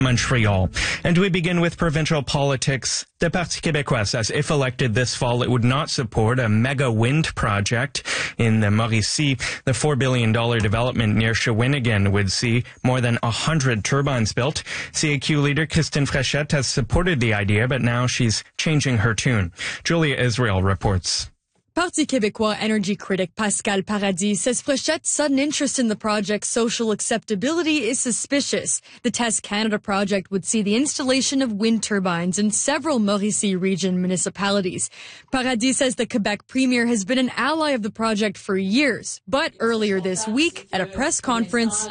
Montreal. And we begin with provincial politics. The Parti québécois says if elected this fall, it would not support a mega wind project in the Mauricie. The $4 billion development near Shawinigan would see more than 100 turbines built. CAQ leader Christine Fréchette has supported the idea, but now she's changing her tune. Julia Israel reports. Parti québécois energy critic Pascal Paradis says Fréchette's sudden interest in the project's social acceptability is suspicious. The Test Canada project would see the installation of wind turbines in several Mauricie region municipalities. Paradis says the Quebec premier has been an ally of the project for years, but earlier this week at a press conference,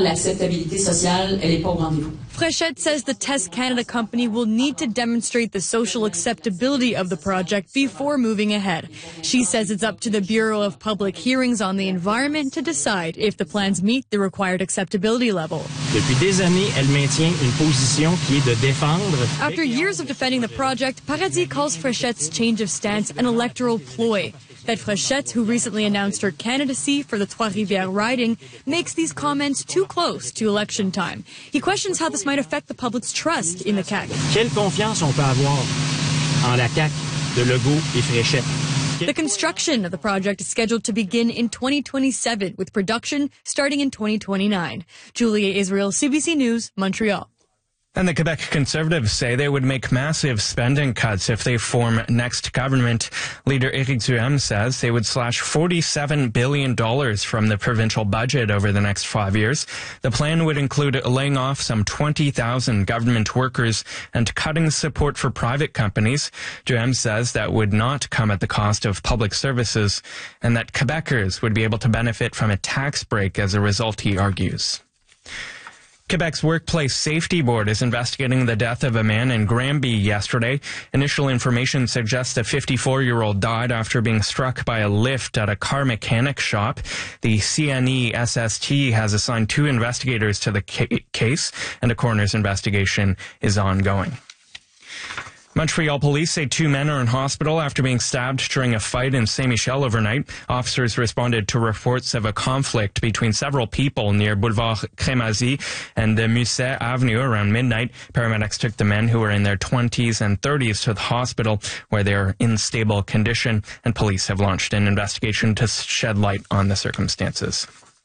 Fréchette says the Test Canada company will need to demonstrate the social acceptability of the project before moving ahead. She says it's up to the Bureau of Public Hearings on the Environment to decide if the plans meet the required acceptability level. Depuis des années, elle maintient une position qui est de défendre. After years of defending the project, Paradis calls Fréchette's change of stance an electoral ploy. That Fréchette, who recently announced her candidacy for the Trois-Rivières riding, makes these comments too close to election time. He questions how this might affect the public's trust in the CAQ. Quelle confiance on peut avoir en la CAQ de Legault et Fréchette? The construction of the project is scheduled to begin in 2027, with production starting in 2029. Julia Israel, CBC News, Montreal. And the Quebec Conservatives say they would make massive spending cuts if they form next government. Leader Éric Duhaime says they would slash $47 billion from the provincial budget over the next 5 years. The plan would include laying off some 20,000 government workers and cutting support for private companies. Duhaime says that would not come at the cost of public services and that Quebecers would be able to benefit from a tax break as a result, he argues. Quebec's Workplace Safety Board is investigating the death of a man in Granby yesterday. Initial information suggests a 54-year-old died after being struck by a lift at a car mechanic shop. The CNE SST has assigned 2 investigators to the case, and a coroner's investigation is ongoing. Montreal police say 2 men are in hospital after being stabbed during a fight in Saint-Michel overnight. Officers responded to reports of a conflict between several people near Boulevard Crémazie and the Musset Avenue around midnight. Paramedics took the men who were in their 20s and 30s to the hospital where they are in stable condition, and police have launched an investigation to shed light on the circumstances.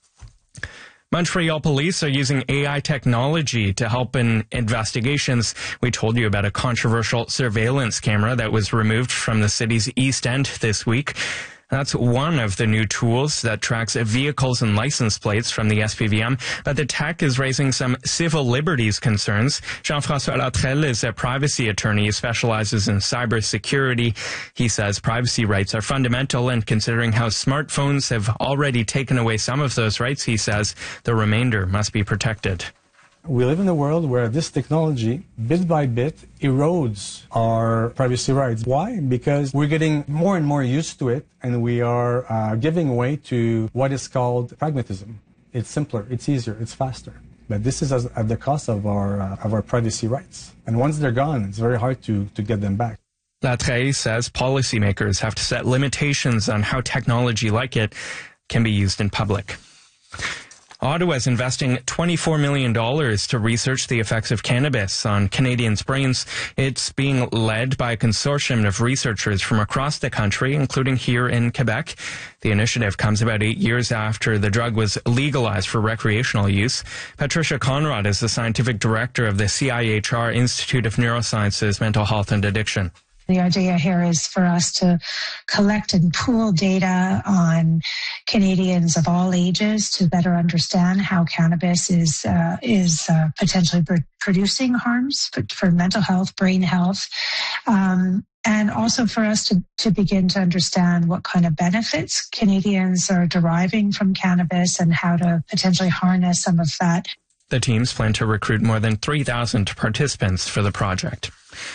Montreal police are using AI technology to help in investigations. We told you about a controversial surveillance camera that was removed from the city's East End this week. That's one of the new tools that tracks vehicles and license plates from the SPVM, but the tech is raising some civil liberties concerns. Jean-François Latrelle is a privacy attorney who specializes in cybersecurity. He says privacy rights are fundamental, and considering how smartphones have already taken away some of those rights, he says the remainder must be protected. We live in a world where this technology, bit by bit, erodes our privacy rights. Why? Because we're getting more and more used to it, and we are giving way to what is called pragmatism. It's simpler, it's easier, it's faster. But this is at the cost of our privacy rights. And once they're gone, it's very hard to get them back. Latrelle says policymakers have to set limitations on how technology like it can be used in public. Ottawa is investing $24 million to research the effects of cannabis on Canadians' brains. It's being led by a consortium of researchers from across the country, including here in Quebec. The initiative comes about 8 years after the drug was legalized for recreational use. Patricia Conrad is the scientific director of the CIHR Institute of Neurosciences, Mental Health and Addiction. The idea here is for us to collect and pool data on Canadians of all ages to better understand how cannabis is potentially producing harms for mental health, brain health, and also for us to begin to understand what kind of benefits Canadians are deriving from cannabis and how to potentially harness some of that. The teams plan to recruit more than 3,000 participants for the project.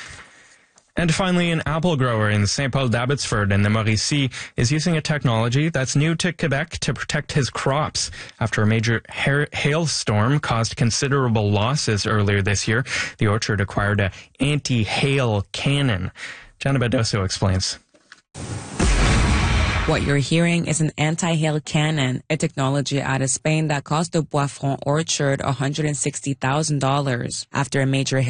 And finally, an apple grower in St. Paul d'Abbotsford in the Mauricie is using a technology that's new to Quebec to protect his crops after a major hailstorm caused considerable losses earlier this year. The orchard acquired an anti-hail cannon. Gianna Badoso explains. What you're hearing is an anti-hail cannon, a technology out of Spain that cost the Boisfront orchard $160,000 after a major